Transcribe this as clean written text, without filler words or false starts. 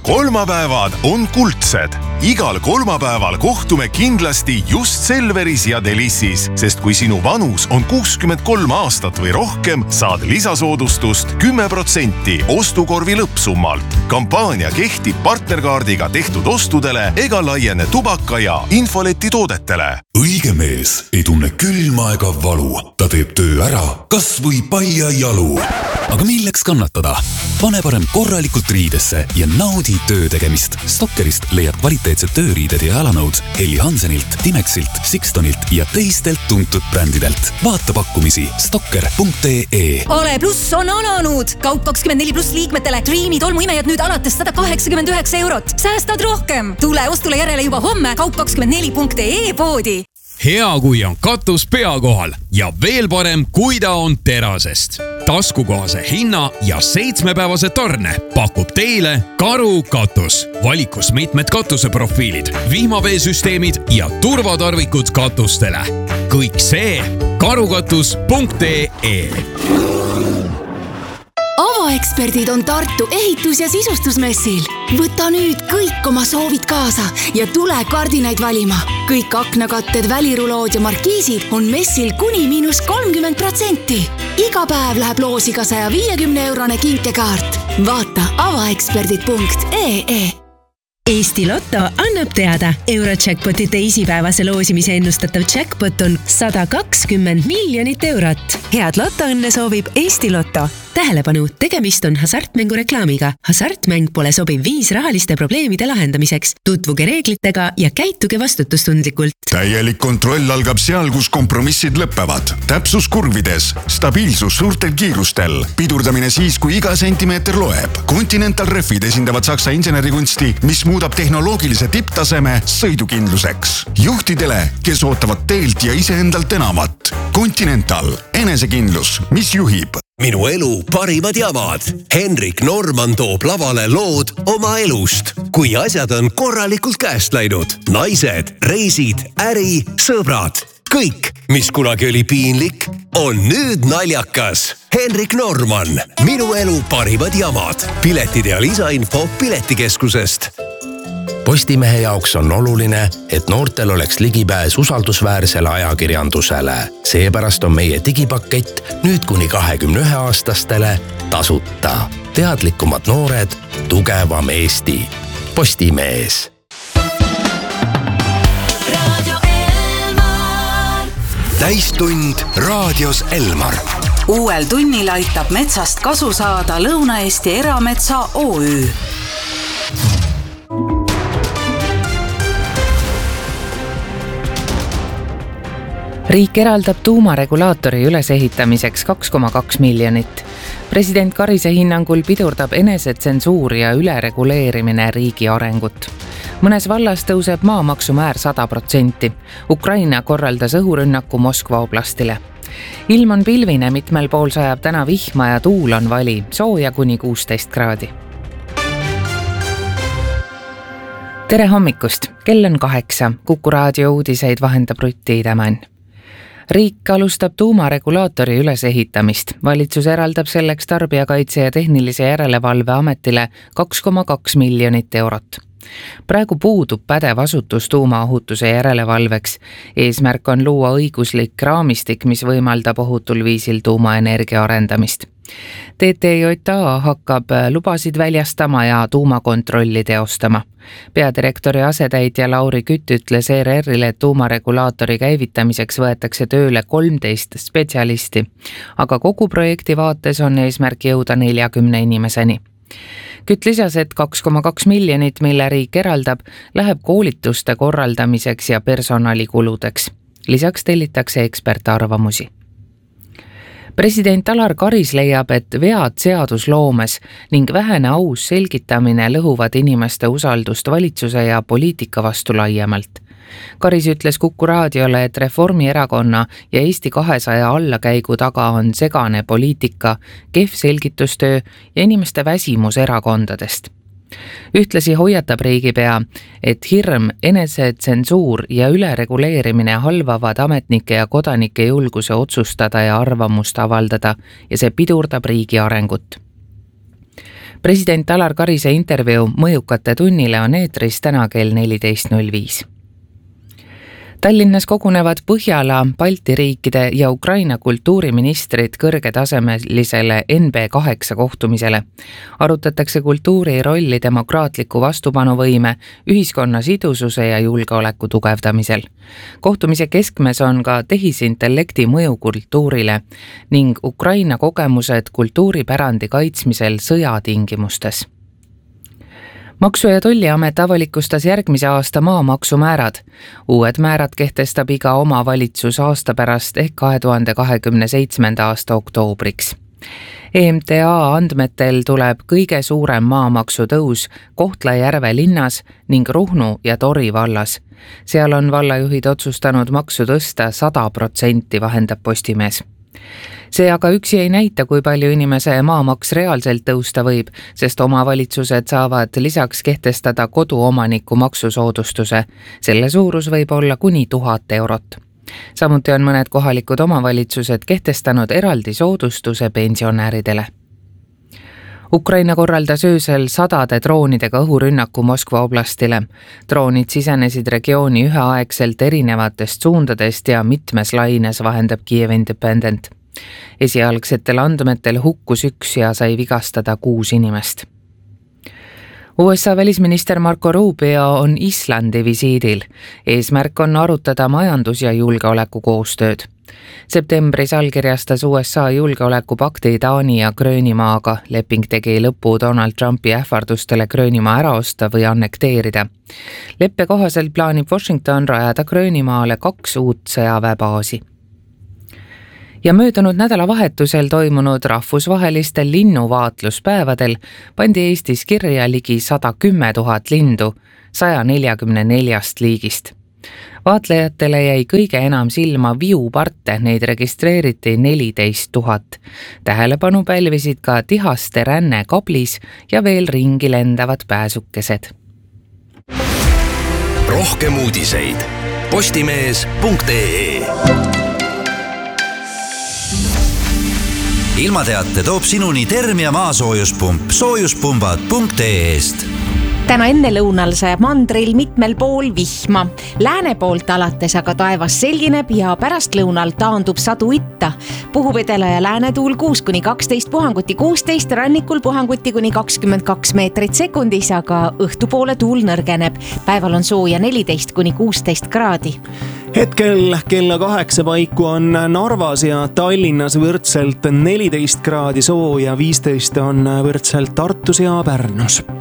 Kolmapäevad on kuldsed. Igal kolmapäeval kohtume kindlasti just Selveris ja Delissis, sest kui sinu vanus on 63 aastat või rohkem, saad lisasoodustust 10% ostukorvi lõppsummalt. Kampaania kehtib partnerkaardiga tehtud ostudele ega laiene tubaka ja infoleti toodetele. Õige mees ei tunne külma ega valu. Ta teeb töö ära, kas või paia jalu. Aga milleks kannatada? Pane parem korralikult riidesse ja naudi töö tegemist. Stokkerist leiad kvaliteetsed tööriided ja jalanõud Helly Hansenilt, Timexilt, Sixtonilt ja teistelt tuntud brändidelt. Vaata pakkumisi stokker.ee. Ale Plus on alanud! Kaup 24+ liikmetele. Dreami tolmuimejad nüüd alates 189 €. Säästad rohkem! Tule ostule järele juba homme kaup24.ee poodi. Hea, kui on katus pea kohal ja veel parem, kui ta on terasest. Taskukohase hinna ja 7-päevase tarne pakub teile Karu katus. Valikus mitmed katuseprofiilid, vihmaveesüsteemid ja turvatarvikud katustele. Kõik see karukatus.ee. Avaeksperdid on Tartu ehitus- ja sisustusmessil. Võta nüüd kõik oma soovid kaasa ja tule kardinaid valima. Kõik aknakatted, välirulood ja markiisid on messil kuni -30%. Iga päev läheb loosiga 150 € kinkekaart. Vaata avaeksperdid.ee. Eesti Lotto annab teada. Eurojackpoti teisipäevase loosimise ennustatav jackpot on 120 miljonit eurot. Head lotoõnne soovib Eesti Lotto. Tähelepanu, tegemist on hasartmängureklaamiga. Hasartmäng pole sobiv viis rahaliste probleemide lahendamiseks. Tutvuge reeglitega ja käituge vastutustundlikult. Täielik kontroll algab seal, kus kompromissid lõppevad. Täpsus kurvides, stabiilsus suurtel kiirustel, pidurdamine siis, kui iga sentimeeter loeb. Continental Refid esindavad Saksa insenerikunsti, mis muudab tehnoloogilise tipptaseme sõidukindluseks. Juhtidele, kes ootavad teelt ja iseendalt enamat. Continental, enesekindlus, mis juhib. Minu elu parimad jamad. Henrik Norman toob lavale lood oma elust. Kui asjad on korralikult käest läinud. Naised, reisid, äri, sõbrad. Kõik, mis kunagi oli piinlik, on nüüd naljakas. Henrik Norman. Minu elu parimad jamad. Piletid ja lisainfo Piletikeskusest. Postimehe jaoks on oluline, et noortel oleks ligipääs usaldusväärsele ajakirjandusele. Seepärast on meie digipakett nüüd kuni 21-aastastele tasuta. Teadlikumad noored, tugevam Eesti. Postimees. Täistund raadios Elmar. Uuel tunnil aitab metsast kasu saada Lõuna-Eesti Erametsa OÜ. Riik eraldab tuumaregulaatori ülesehitamiseks 2,2 miljonit. President Karise hinnangul pidurdab enesetsensuur ja ülereguleerimine riigi arengut. Mõnes vallas tõuseb maamaksumäär 100%. Ukraina korraldas õhurünnaku Moskva oblastile. Ilm on pilvine, mitmel pool sajab täna vihma ja tuul on vali, sooja kuni 16 kraadi. Tere hommikust, kell on 8, Kuku raadio uudiseid vahendab Rutti Idemann. Riik alustab tuumaregulaatori ülesehitamist. Valitsus eraldab selleks Tarbijakaitse ja Tehnilise Järelevalve Ametile 2,2 miljonit eurot. Praegu puudub pädev asutus tuumaohutuse järelevalveks. Eesmärk on luua õiguslik raamistik, mis võimaldab ohutul viisil tuumaenergia arendamist. TTJA hakkab lubasid väljastama ja tuumakontrolli teostama. Peadirektori asetäitja Lauri Kütt ütles ERR-ile, et tuumaregulaatori käivitamiseks võetakse tööle 13 spetsialisti, aga kogu projekti vaates on eesmärk jõuda 40 inimeseni. Kütt lisas, et 2,2 miljonit, mille riik eraldab, läheb koolituste korraldamiseks ja personalikuludeks. Lisaks tellitakse ekspertarvamusi. President Alar Karis leiab, et vead seadusloomes ning vähene aus selgitamine lõhuvad inimeste usaldust valitsuse ja poliitika vastu laiemalt. Karis ütles Kuku raadiole, et Reformierakonna ja Eesti 200 allakäigu taga on segane poliitika, kehv selgitustöö ja inimeste väsimus erakondadest. Ühtlasi hoiatab riigipea, et hirm, enesetsensuur ja ülereguleerimine halvavad ametnike ja kodanike julguse otsustada ja arvamust avaldada ja see pidurdab riigi arengut. President Alar Karise intervjuu Mõjukate tunnile on eetris täna kell 14.05. Tallinnas kogunevad Põhjala, Balti riikide ja Ukraina kultuuriministrid kõrgetasemelisele NB8 kohtumisele. Arutatakse kultuuri rolli demokraatliku vastupanuvõime, ühiskonna sidususe ja julgeoleku tugevdamisel. Kohtumise keskmes on ka tehisintellekti mõju kultuurile ning Ukraina kogemused kultuuripärandi kaitsmisel sõjatingimustes. Maksu- ja Tolliamet avalikustas järgmise aasta maamaksumäärad. Uued määrad kehtestab iga omavalitsus aasta pärast ehk 2027. aasta oktoobriks. EMTA andmetel tuleb kõige suurem maamaksu tõus Kohtla-Järve linnas ning Ruhnu ja Tori vallas. Seal on vallajuhid otsustanud maksu tõsta 100%, vahendab Postimees. See aga üksi ei näita, kui palju inimese maamaks reaalselt tõusta võib, sest omavalitsused saavad lisaks kehtestada koduomaniku maksusoodustuse. Selle suurus võib olla kuni 1000 eurot. Samuti on mõned kohalikud omavalitsused kehtestanud eraldi soodustuse pensionäridele. Ukraina korraldas öösel 100 droonidega õhurünnaku Moskva oblastile. Droonid sisenesid regiooni üheaegselt erinevatest suundadest ja mitmes laines, vahendab Kiev Independent. Esialgsetel andmetel hukkus 1 ja sai vigastada 6 inimest. USA välisminister Marco Rubio on Islandi visiidil. Eesmärk on arutada majandus- ja julgeoleku koostööd. Septembris allkirjastas USA julgeolekupakti Taani ja Gröönimaaga. Leping tegi lõpu Donald Trumpi ähvardustele Gröönimaa ära osta või annekteerida. Leppe kohaselt plaanib Washington rajada Gröönimaale 2 uut sõjaväebaasi. Ja möödunud nädalavahetusel toimunud rahvusvahelistel linnuvaatluspäevadel pandi Eestis kirja ligi 110 000 lindu 144 liigist. Vaatlejatele jäi kõige enam silma viuparte, neid registreeriti 14 000. Tähelepanu pälvisid ka tihaste ränne kablis ja veel ringi lendavad pääsukesed. Rohkem uudiseid postimees.ee. Ilmateate toob sinuni Termia maasoojuspump soojuspumbad.ee-st. Täna ennelõunal sajab mandril mitmel pool vihma. Lääne poolt alates aga taevas selgineb ja pärastlõunal taandub sadu itta. Puhub edela ja läänetuul 6-12 puhanguti 16, rannikul puhanguti kuni 22 meetrit sekundis, aga õhtupoole tuul nõrgeneb. Päeval on sooja 14-16 kraadi. Hetkel kella 8 paiku on Narvas ja Tallinnas võrdselt 14 kraadi sooja, 15 on võrdselt Tartus ja Pärnus.